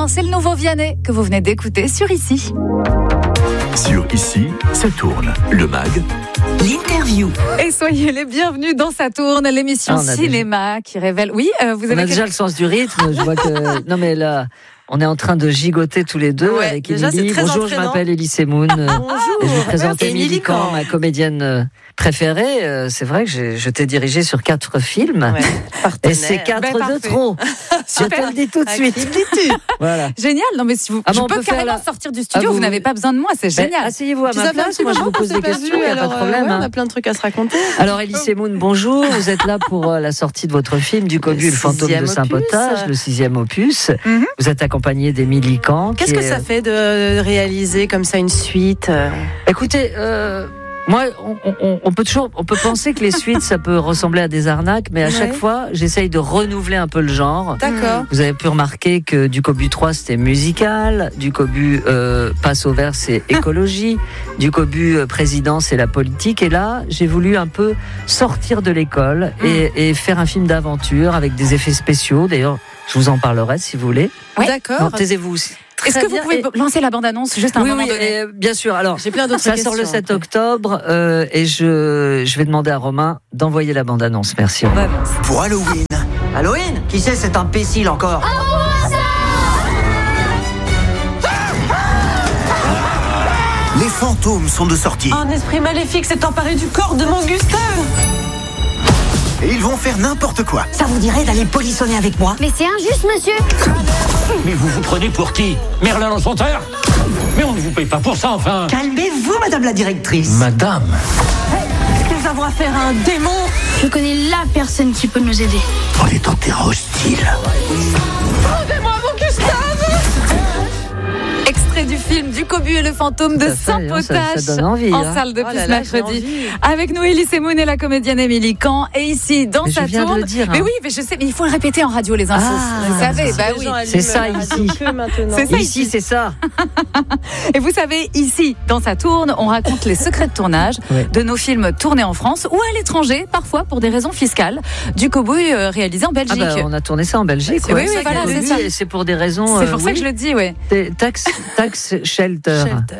c'est le nouveau Vianney que vous venez d'écouter sur Ici. Sur Ici, ça tourne. Le mag. L'interview. Et soyez les bienvenus dans Ça tourne, l'émission cinéma qui révèle... Oui, vous avez... On a déjà le sens du rythme, je vois que... Non mais là... On est en train de gigoter tous les deux avec Émilie. Bonjour, je m'appelle Élie Semoun. Bonjour. Et je vous présente Émilie Camp, ma comédienne préférée. C'est vrai que je t'ai dirigée sur 4 films. Ouais, et c'est 4 de trop. Je te le dis tout de suite. Voilà. Génial. Non mais si vous, je peux carrément sortir du studio. Vous n'avez pas besoin de moi. C'est génial. Asseyez-vous à ma place. Moi, je vous pose des questions. Il n'y a pas de problème. On a plein de trucs à se raconter. Alors, Élie Semoun, bonjour. Vous êtes là pour la sortie de votre film Du Cobu, le fantôme de Saint-Potage, le 6e opus. Vous êtes accompagné d'Émilie Camp. Qu'est-ce que ça fait de réaliser comme ça une suite? Écoutez, moi, on peut penser que les suites, ça peut ressembler à des arnaques, mais à chaque fois, j'essaye de renouveler un peu le genre. D'accord. Vous avez pu remarquer que Du Cobu 3, c'était musical. Du Cobu Passe au vert, c'est écologie. Du Cobu président, c'est la politique. Et là, j'ai voulu un peu sortir de l'école et faire un film d'aventure avec des effets spéciaux. D'ailleurs, je vous en parlerai si vous voulez. Ouais. D'accord. Non, taisez-vous aussi. Est-ce que vous pouvez lancer la bande-annonce juste à un moment donné? Bien sûr. Alors, j'ai plein d'autres ça questions. sort le 7 octobre et je vais demander à Romain d'envoyer la bande-annonce. Merci. Romain. Pour Halloween. Halloween? Qui c'est cet imbécile encore? Les fantômes sont de sortie. Un esprit maléfique s'est emparé du corps de mon Gustave. Et ils vont faire n'importe quoi. Ça vous dirait d'aller polissonner avec moi? Mais c'est injuste, monsieur. Mais vous vous prenez pour qui? Merlin l'Enchanteur? Mais on ne vous paye pas pour ça, enfin. Calmez-vous, madame la directrice. Madame. Est-ce que nous avons affaire à un démon? Je connais la personne qui peut nous aider. On est en terrain hostile. Rendez-moi mon Gustave! Extrait du film Du Cobu et le fantôme de Saint-Potage ça donne envie, en hein. salle depuis Oh là ce là, mercredi. j'ai envie. Avec nous, Élie Semoun et la comédienne Émilie Camp. Et ici, dans Mais Sa je viens de tourne. le dire, hein. Mais oui, mais je sais, mais il faut le répéter en radio, les infos. Vous savez, bah oui. C'est ça, ici. C'est ça, Ici, c'est ça. Et vous savez, ici, dans Sa tourne, on raconte les secrets de tournage de nos films tournés en France ou à l'étranger, parfois pour des raisons fiscales. Du Cobu réalisé en Belgique. On a tourné ça en Belgique. Oui, voilà, c'est ça. Et c'est pour des raisons. C'est pour ça que je le dis, oui. Tax shelter.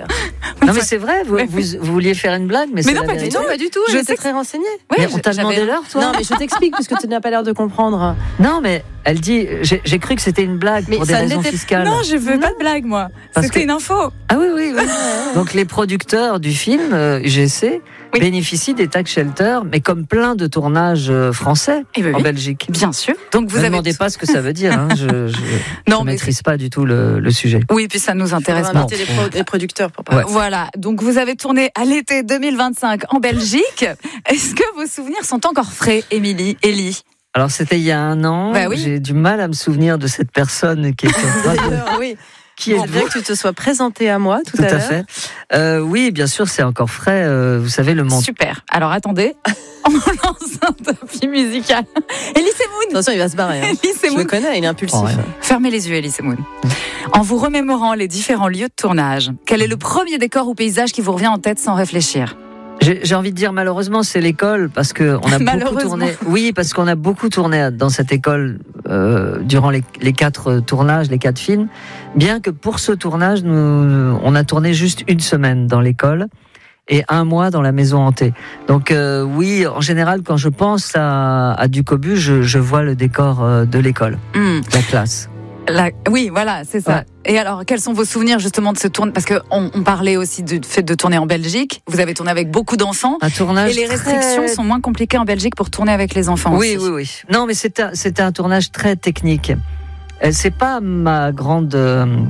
Non mais c'est vrai, vous vouliez faire une blague, mais c'est non, la pas du vérité. tout. Pas du tout, j'étais très renseignée. Mais on t'a demandé l'heure, toi? Non, mais je t'explique, puisque tu n'as pas l'air de comprendre. Non, mais elle dit, j'ai cru que c'était une blague Mais pour des ça raisons n'était- fiscales. Non, je veux pas de blague, moi. Parce C'était que- une info. Ah oui. Donc les producteurs du film UGC bénéficient des tax shelters, mais comme plein de tournages français en Belgique. Bien sûr. Donc vous Ne avez demandez pas ce que ça veut dire. Hein. Je Non, mais maîtrise pas du tout le sujet. oui, puis ça nous intéresse On pas. va inviter les producteurs pour parler. Voilà, donc vous avez tourné à l'été 2025 en Belgique. Est-ce que vos souvenirs sont encore frais, Émilie, Élie? Alors c'était il y a 1 an. Bah oui. J'ai du mal à me souvenir de cette personne qui est en train de... D'ailleurs, oui. Qui Bon, est bien que tu te sois présenté à moi tout à à l'heure. fait. Oui, bien sûr, c'est encore frais. Vous savez, le monde. Super. Alors attendez, on lance un tapis musical. Élie Semoun. Attention, il va se barrer. Hein. Élie Je le Semoun. connais, il est impulsif. Oh, ouais. Fermez les yeux, Élie Semoun. En vous remémorant les différents lieux de tournage, quel est le premier décor ou paysage qui vous revient en tête sans réfléchir? J'ai envie de dire malheureusement c'est l'école parce que on a beaucoup tourné. Oui, parce qu'on a beaucoup tourné dans cette école durant les 4 tournages, les 4 films. Bien que pour ce tournage, on a tourné juste 1 semaine dans l'école et 1 mois dans la maison hantée. Donc oui, en général, quand je pense à Du Cobu, je vois le décor de l'école, la classe. Oui, voilà, c'est ça. Ouais. Et alors, quels sont vos souvenirs justement de ce tournage? Parce qu'on parlait aussi du fait de tourner en Belgique. Vous avez tourné avec beaucoup d'enfants. Un tournage Et les restrictions sont moins compliquées en Belgique pour tourner avec les enfants Oui, aussi. oui. Non, mais c'était un tournage très technique. C'est pas ma grande...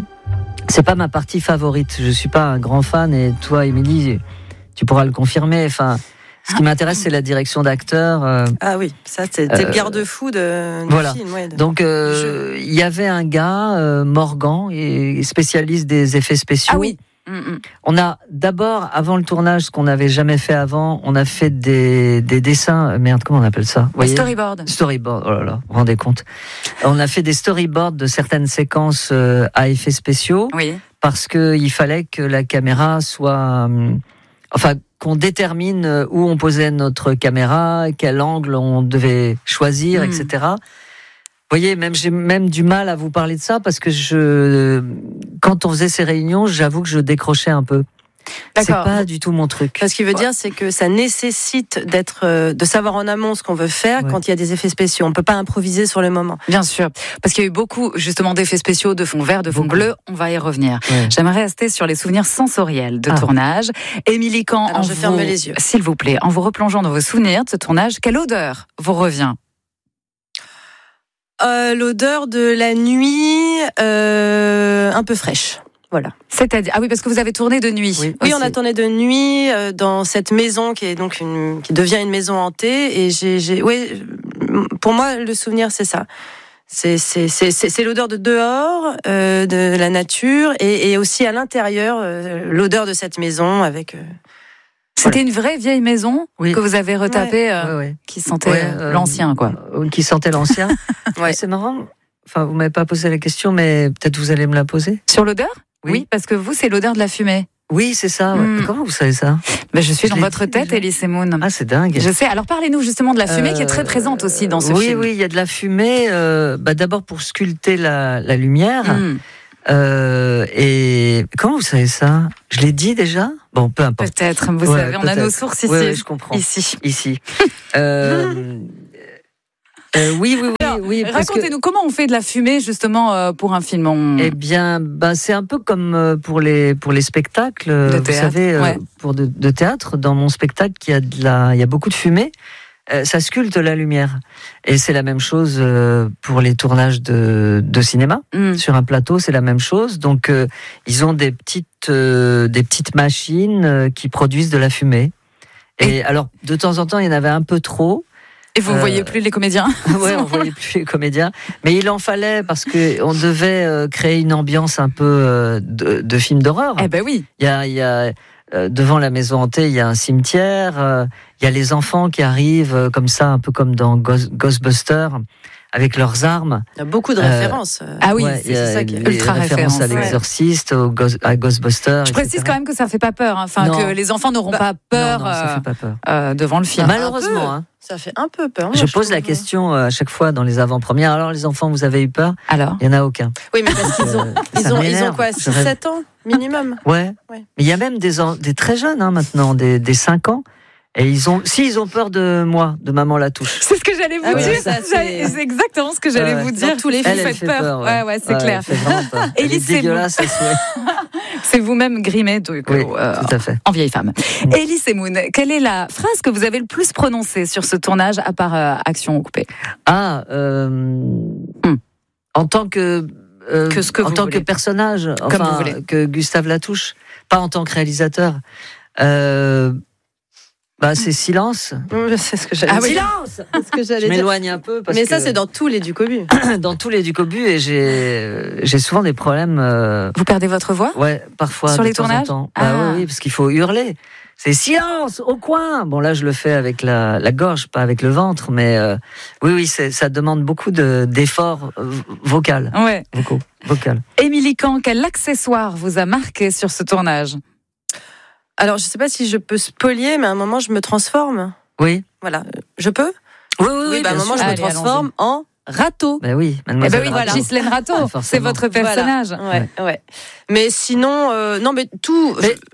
c'est pas ma partie favorite. Je suis pas un grand fan et toi, Émilie, tu pourras le confirmer. Enfin... Ce qui m'intéresse, c'est la direction d'acteur. Ah oui, ça c'était le garde-fou du voilà. film. Ouais, Donc, il y avait un gars, Morgan, spécialiste des effets spéciaux. Ah oui. On a d'abord, avant le tournage, ce qu'on n'avait jamais fait avant, on a fait des dessins. Merde, comment on appelle ça? Storyboard. Storyboard, oh là là, vous vous rendez compte? On a fait des storyboards de certaines séquences à effets spéciaux. Oui. Parce qu'il fallait que la caméra soit... qu'on détermine où on posait notre caméra, quel angle on devait choisir, etc. voyez, j'ai même du mal à vous parler de ça parce que quand on faisait ces réunions, j'avoue que je décrochais un peu. D'accord. C'est pas du tout mon truc. Ce qui veut dire, c'est que ça nécessite de savoir en amont ce qu'on veut faire quand il y a des effets spéciaux. On peut pas improviser sur le moment. Bien sûr, parce qu'il y a eu beaucoup justement d'effets spéciaux, de fond vert, de fond bleu. On va y revenir. Ouais. J'aimerais rester sur les souvenirs sensoriels de tournage. Émilie Kahn, alors je ferme les yeux. S'il vous plaît, en vous replongeant dans vos souvenirs de ce tournage, quelle odeur vous revient ? L'odeur de la nuit, un peu fraîche. Voilà. C'est-à-dire, ah oui, parce que vous avez tourné de nuit. Oui, on a tourné de nuit dans cette maison qui est donc qui devient une maison hantée. Et pour moi, le souvenir, c'est ça. C'est l'odeur de dehors, de la nature, et aussi à l'intérieur, l'odeur de cette maison avec. C'était une vraie vieille maison que vous avez retapée, qui sentait l'ancien, quoi. Qui sentait l'ancien. C'est marrant. Enfin, vous m'avez pas posé la question, mais peut-être vous allez me la poser. Sur l'odeur ? Oui, parce que vous, c'est l'odeur de la fumée. Oui, c'est ça. Comment vous savez ça ? Je suis dans votre tête, Elise Moon. Ah, c'est dingue. Je sais. Alors, parlez-nous justement de la fumée qui est très présente aussi dans ce film. Oui, il y a de la fumée. D'abord pour sculpter la lumière. Et comment vous savez ça ? Je l'ai dit déjà ? Bon, peu importe. Peut-être. Vous savez, on a nos sources ici. Oui, je comprends. Ici. Oui. Racontez-nous comment on fait de la fumée justement pour un film. Eh bien, c'est un peu comme pour les spectacles. De théâtre, vous savez, pour de théâtre, dans mon spectacle, il y a beaucoup de fumée. Ça sculpte la lumière. Et c'est la même chose pour les tournages de cinéma. Sur un plateau, c'est la même chose. Donc, ils ont des petites machines qui produisent de la fumée. Et alors, de temps en temps, il y en avait un peu trop. Et vous ne voyez plus les comédiens ? Oui, on ne voyait plus les comédiens. Mais il en fallait parce qu'on devait créer une ambiance un peu de film d'horreur. Eh ben oui. Il y a devant la maison hantée, il y a un cimetière. Il y a les enfants qui arrivent comme ça, un peu comme dans Ghostbusters, avec leurs armes. Il y a beaucoup de références. Ah oui, c'est ça qui est ultra référence. À l'Exorciste, à Ghostbusters. Je précise quand même que ça ne fait pas peur. Que les enfants n'auront pas peur, ça fait pas peur. devant le film. Malheureusement. Ça fait un peu peur. Je pose la question à chaque fois dans les avant-premières. Alors les enfants, vous avez eu peur ? Alors ? Il n'y en a aucun. Oui, mais parce qu'ils ont quoi, 6-7 ans minimum ? Ouais. Mais il y a même des très jeunes maintenant, des 5 ans. Et s'ils ont peur de moi, de Maman Latouche. C'est ce que j'allais vous dire. C'est exactement ce que j'allais vous dire. Dans tous les films, faites peur. Ouais, c'est clair. Élise, c'est dégueulasse. C'est vous-même grimé tout à fait. En vieille femme. Élise Moon, quelle est la phrase que vous avez le plus prononcée sur ce tournage à part Action coupée ? En tant que personnage, que Gustave Latouche, pas en tant que réalisateur. C'est silence. C'est ce que j'allais dire. Silence. Je m'éloigne un peu. Mais ça, c'est dans tous les Ducobu. Dans tous les Ducobu, et j'ai souvent des problèmes. Vous perdez votre voix ? Ouais, parfois. Sur les tournages ? Oui, parce qu'il faut hurler. C'est silence au coin. Bon, là, je le fais avec la gorge, pas avec le ventre, mais oui, ça demande beaucoup d'efforts vocal. Ouais. Vocal. Émilie Kahn, quel accessoire vous a marqué sur ce tournage ? Alors, je ne sais pas si je peux spoiler, mais à un moment, je me transforme. Oui. Voilà. Je peux ? Oui. À un moment, je me transforme en râteau. Ben oui, mademoiselle. Voilà. Ghislaine Râteau, c'est votre personnage. Voilà. Ouais. Mais sinon, tout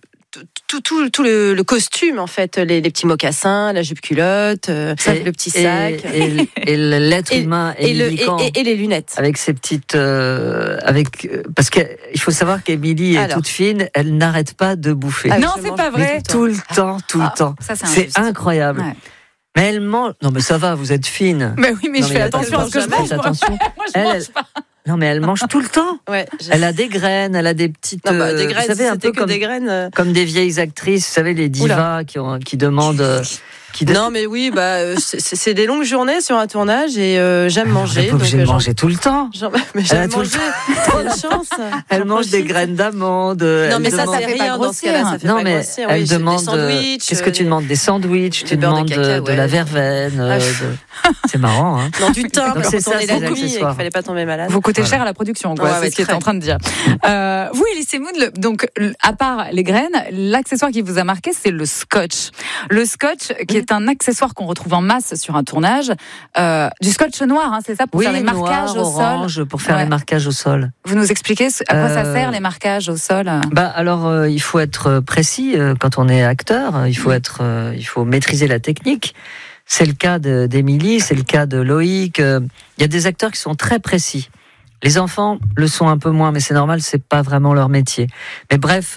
le costume, en fait, les petits mocassins, la jupe culotte, le petit sac. Et l'être humain. Et les lunettes. Avec ses petites... parce qu'il faut savoir qu'Émilie est toute fine, elle n'arrête pas de bouffer. Non, c'est pas vrai. Tout le temps. Ça, c'est incroyable. Ouais. Mais elle mange... Non, mais ça va, vous êtes fine. Mais oui, mais je fais attention à ce que je mange. Moi, je mange pas. Non, mais elle mange tout le temps. Ouais, elle a des graines, elle a des petites... des graines, vous savez, un peu des graines. Comme des vieilles actrices, vous savez, les divas qui demandent... Non, mais oui, c'est des longues journées sur un tournage et j'aime manger. Donc j'ai mangé tout le temps. Mais j'aime manger. Trop de chance. Elle mange des graines d'amande. Non, mais ça fait rien dans ce cas-là. Ça fait pas grossir. Elle demande. Qu'est-ce que tu demandes ? Des sandwichs. Tu demandes de la verveine. C'est marrant, hein. Non, du thym. C'est ça, c'est la nuit et qu'il fallait pas tomber malade. Vous coûtez cher à la production, quoi. C'est ce qu'il est en train de dire. Vous, Elise Moon, donc à part les graines, l'accessoire qui vous a marqué, c'est le scotch. Le scotch qui est C'est un accessoire qu'on retrouve en masse sur un tournage. Du scotch noir, c'est ça, pour faire les marquages au sol. Pour faire les marquages au sol. Vous nous expliquez à quoi ça sert, les marquages au sol? Alors, il faut être précis quand on est acteur. Il faut maîtriser la technique. C'est le cas d'Émilie, c'est le cas de Loïc. Il y a des acteurs qui sont très précis. Les enfants le sont un peu moins, mais c'est normal, c'est pas vraiment leur métier. Mais bref,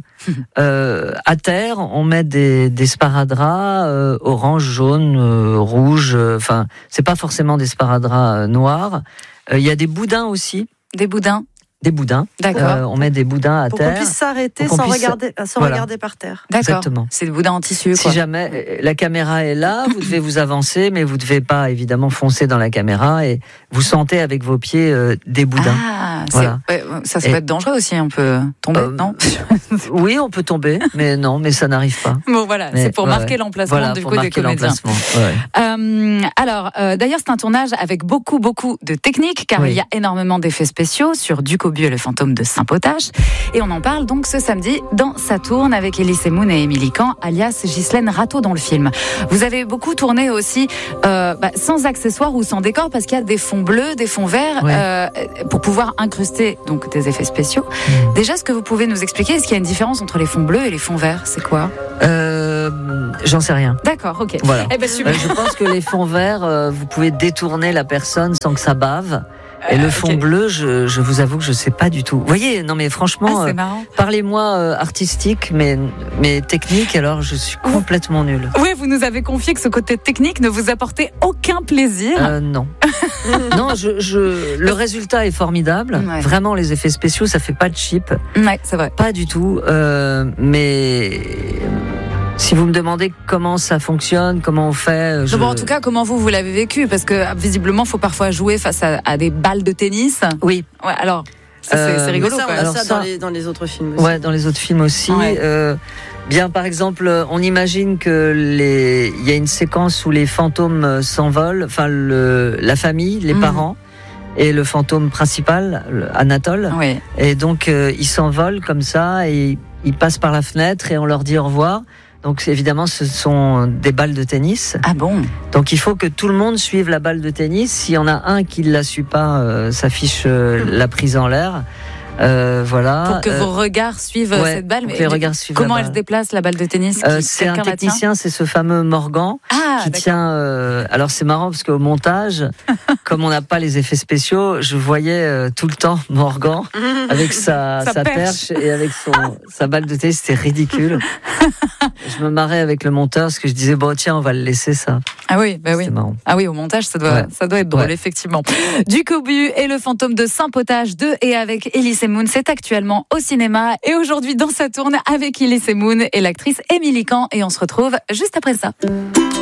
à terre, on met des sparadraps orange, jaune, rouge. Enfin, c'est pas forcément des sparadraps noirs. Il y a des boudins aussi. Des boudins. D'accord. On met des boudins à terre. Pour qu'on puisse s'arrêter sans regarder par terre. D'accord. Exactement. C'est des boudins en tissu. Si jamais la caméra est là, vous devez vous avancer, mais vous ne devez pas évidemment foncer dans la caméra et vous sentez avec vos pieds des boudins. Voilà. Ça peut être dangereux aussi, on peut tomber, non? Oui, on peut tomber, mais ça n'arrive pas. Bon voilà, c'est pour marquer l'emplacement du coup des comédiens. Alors, d'ailleurs, c'est un tournage avec beaucoup de techniques, car il y a énormément d'effets spéciaux sur Ducobu et le fantôme de Saint-Potache. Et on en parle donc ce samedi dans Ça tourne avec Elie Semoun et Émilie Kahn, alias Ghislaine Rateau dans le film. Vous avez beaucoup tourné aussi sans accessoires ou sans décor, parce qu'il y a des fonds bleus, des fonds verts, pour pouvoir incruster donc des effets spéciaux. Déjà, est-ce que vous pouvez nous expliquer, est-ce qu'il y a une différence entre les fonds bleus et les fonds verts? C'est quoi? J'en sais rien. D'accord, ok. Voilà. Super. Je pense que les fonds verts, vous pouvez détourner la personne sans que ça bave. Et le fond bleu, je vous avoue que je sais pas du tout. Vous voyez, non mais franchement, c'est marrant. Parlez-moi artistique, mais technique, alors je suis complètement nulle. Oui, vous nous avez confié que ce côté technique ne vous apportait aucun plaisir. Non. Non, le résultat est formidable. Ouais. Vraiment, les effets spéciaux, ça fait pas de cheap. Ouais, c'est vrai. Pas du tout. Mais si vous me demandez comment ça fonctionne, comment on fait... En tout cas, comment vous l'avez vécu? Parce que visiblement, il faut parfois jouer face à des balles de tennis. Oui. Ouais, alors, ça, c'est rigolo. Ça, on a ça dans les autres films aussi. Ouais, dans les autres films aussi. Ouais. Bien, par exemple, on imagine que il y a une séquence où les fantômes s'envolent, enfin la famille, les parents, et le fantôme principal, Anatole. Oui. Et donc, ils s'envolent comme ça, et ils passent par la fenêtre, et on leur dit au revoir. Donc évidemment, ce sont des balles de tennis. Ah bon? Donc il faut que tout le monde suive la balle de tennis. S'il y en a un qui ne la suit pas, ça fiche la prise en l'air. Voilà. Pour que vos regards suivent cette balle. Mais comment elle se déplace, la balle de tennis? C'est un technicien, c'est ce fameux Morgan qui tient. Alors c'est marrant parce qu'au montage, comme on n'a pas les effets spéciaux, je voyais tout le temps Morgan avec sa perche et avec sa balle de tennis. C'était ridicule. Je me marrais avec le monteur parce que je disais tiens, on va le laisser ça. Ah oui, oui. Marrant. Ah oui, au montage, ça doit être drôle, effectivement. Ducobu et le fantôme de Saint-Potache de et avec Elie Semoun, c'est actuellement au cinéma. Et aujourd'hui, dans Ça tourne avec Elie Semoun et l'actrice Émilie Kahn. Et on se retrouve juste après ça.